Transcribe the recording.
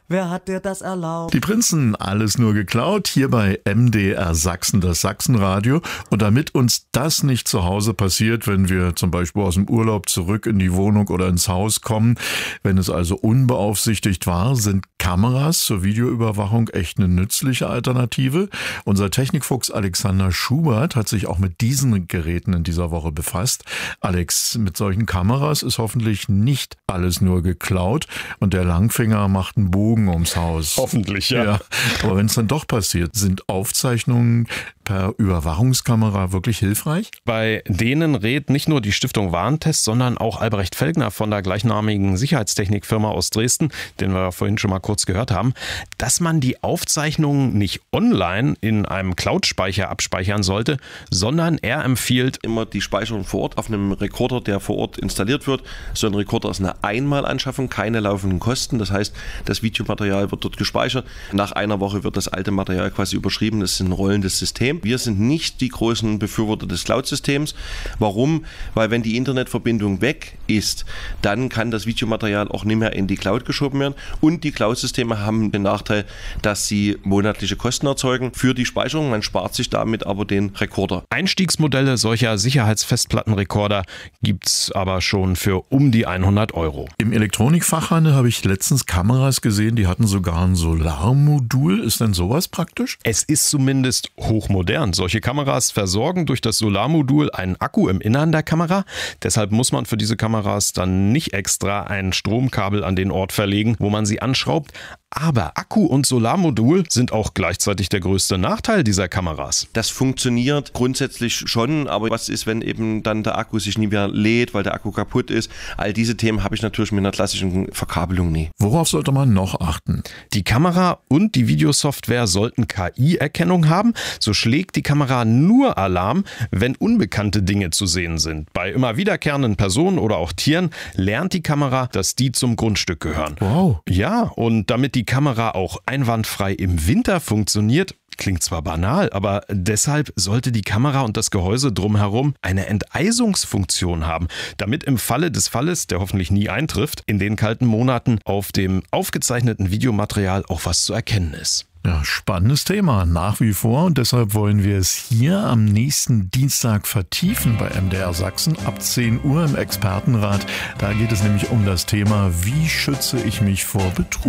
Wer hat dir das erlaubt? Die Prinzen, alles nur geklaut, hier bei MDR Sachsen, das Sachsenradio. Und damit uns das nicht zu Hause passiert, wenn wir zum Beispiel aus dem Urlaub zurück in die Wohnung oder ins Haus kommen, wenn es also unbeaufsichtigt war, sind Kameras zur Videoüberwachung echt eine nützliche Alternative. Unser Technikfuchs Alexander Schubert hat sich auch mit diesen Geräten in dieser Woche befasst. Alex, mit solchen Kameras ist hoffentlich nicht alles nur geklaut und der Langfinger macht einen Bogen ums Haus. Hoffentlich, ja. Aber wenn es dann doch passiert, sind Aufzeichnungen per Überwachungskamera wirklich hilfreich? Bei denen rät nicht nur die Stiftung Warentest, sondern auch Albrecht Felgner von der gleichnamigen Sicherheitstechnikfirma aus Dresden, den wir vorhin schon mal kurz gehört haben, dass man die Aufzeichnungen nicht online in einem Cloud-Speicher abspeichern sollte, sondern er empfiehlt immer die Speicherung vor Ort auf einem Rekorder, der vor Ort installiert wird. So ein Rekorder ist eine Einmalanschaffung, keine laufenden Kosten. Das heißt, das Videomaterial wird dort gespeichert. Nach einer Woche wird das alte Material quasi überschrieben. Das ist ein rollendes System. Wir sind nicht die großen Befürworter des Cloud-Systems. Warum? Weil wenn die Internetverbindung weg ist, dann kann das Videomaterial auch nicht mehr in die Cloud geschoben werden. Und die Cloud-Systeme haben den Nachteil, dass sie monatliche Kosten erzeugen für die Speicherung. Man spart sich damit aber den Rekorder. Einstiegsmodelle solcher Sicherheitsfestplattenrekorder gibt's aber schon für um die 100 €. Im Elektronikfachhandel habe ich letztens Kameras gesehen, die hatten sogar ein Solarmodul. Ist denn sowas praktisch? Es ist zumindest hochmodern. Solche Kameras versorgen durch das Solarmodul einen Akku im Innern der Kamera. Deshalb muss man für diese Kameras dann nicht extra ein Stromkabel an den Ort verlegen, wo man sie anschraubt. Aber Akku und Solarmodul sind auch gleichzeitig der größte Nachteil dieser Kameras. Das funktioniert grundsätzlich schon, aber was ist, wenn eben dann der Akku sich nie mehr lädt, weil der Akku kaputt ist? All diese Themen habe ich natürlich mit einer klassischen Verkabelung nie. Worauf sollte man noch achten? Die Kamera und die Videosoftware sollten KI-Erkennung haben. So schlägt die Kamera nur Alarm, wenn unbekannte Dinge zu sehen sind. Bei immer wiederkehrenden Personen oder auch Tieren lernt die Kamera, dass die zum Grundstück gehören. Wow. Ja, und damit die Kamera auch einwandfrei im Winter funktioniert, klingt zwar banal, aber deshalb sollte die Kamera und das Gehäuse drumherum eine Enteisungsfunktion haben, damit im Falle des Falles, der hoffentlich nie eintrifft, in den kalten Monaten auf dem aufgezeichneten Videomaterial auch was zu erkennen ist. Ja, spannendes Thema nach wie vor und deshalb wollen wir es hier am nächsten Dienstag vertiefen bei MDR Sachsen ab 10 Uhr im Expertenrat. Da geht es nämlich um das Thema, wie schütze ich mich vor Betrug.